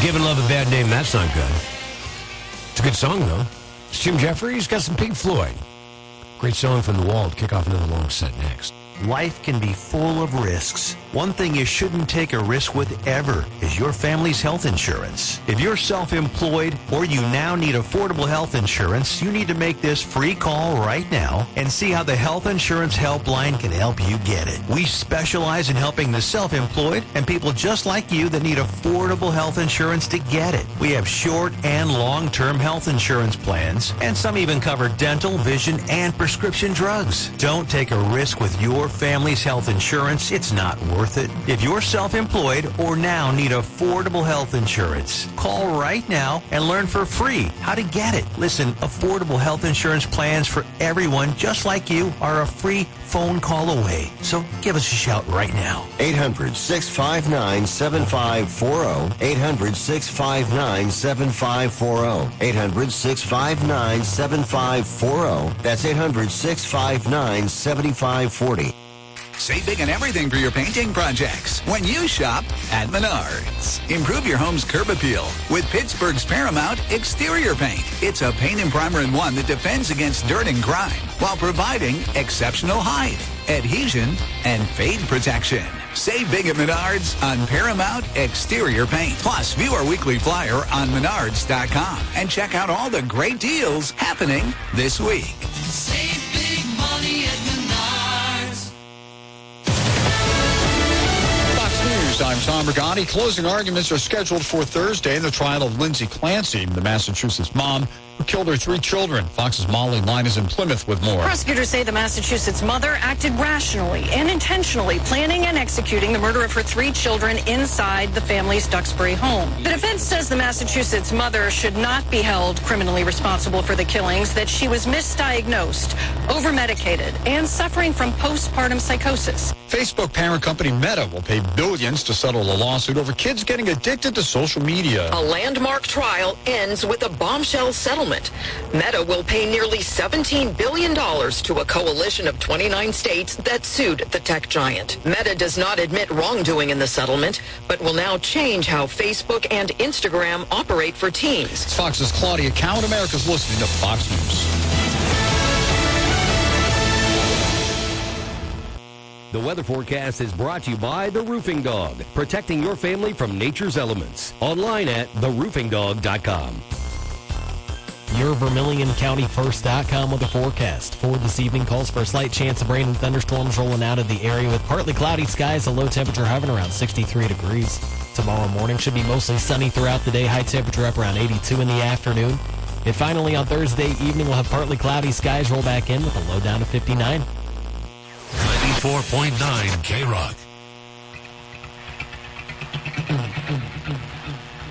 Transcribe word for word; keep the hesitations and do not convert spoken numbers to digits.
Giving Love a Bad Name, that's not good. It's a good song, though. It's Jim Jeffries, got some Pink Floyd. Great song from The Wall to kick off another long set next. Life can be full of risks. One thing you shouldn't take a risk with ever is your family's health insurance. If you're self-employed or you now need affordable health insurance, you need to make this free call right now and see how the Health Insurance Helpline can help you get it. We specialize in helping the self-employed and people just like you that need affordable health insurance to get it. We have short and long-term health insurance plans, and some even cover dental, vision, and prescription drugs. Don't take a risk with your family's health insurance. It's not worth it. If you're self-employed or now need affordable health insurance, call right now and learn for free how to get it. Listen, affordable health insurance plans for everyone just like you are a free phone call away. So give us a shout right now. eight hundred, six five nine, seven five four zero. eight hundred, six five nine, seven five four zero. eight hundred, six five nine, seven five four zero. That's eight hundred, six five nine, seven five four zero. Save big on everything for your painting projects when you shop at Menards. Improve your home's curb appeal with Pittsburgh's Paramount Exterior Paint. It's a paint and primer in one that defends against dirt and grime while providing exceptional height, adhesion, and fade protection. Save big at Menards on Paramount Exterior Paint. Plus, view our weekly flyer on menards dot com and check out all the great deals happening this week. Save big money at Menards. I'm Tom Brigani. Closing arguments are scheduled for Thursday in the trial of Lindsay Clancy, the Massachusetts mom who killed her three children. Fox's Molly Line is in Plymouth with more. Prosecutors say the Massachusetts mother acted rationally and intentionally, planning and executing the murder of her three children inside the family's Duxbury home. The defense says the Massachusetts mother should not be held criminally responsible for the killings, that she was misdiagnosed, over-medicated, and suffering from postpartum psychosis. Facebook parent company Meta will pay billions to settle a lawsuit over kids getting addicted to social media. A landmark trial ends with a bombshell settlement. Meta will pay nearly seventeen billion dollars to a coalition of twenty-nine states that sued the tech giant. Meta does not admit wrongdoing in the settlement, but will now change how Facebook and Instagram operate for teens. Fox's Claudia Coward. America's listening to Fox News. The weather forecast is brought to you by The Roofing Dog, protecting your family from nature's elements. Online at the roofing dog dot com. Your Vermilion County First dot com weather forecast for this evening calls for a slight chance of rain and thunderstorms rolling out of the area with partly cloudy skies, a low temperature hovering around sixty-three degrees. Tomorrow morning should be mostly sunny throughout the day, high temperature up around eighty-two in the afternoon. And finally on Thursday evening we'll have partly cloudy skies roll back in with a low down to fifty-nine. ninety-four point nine K-Rock.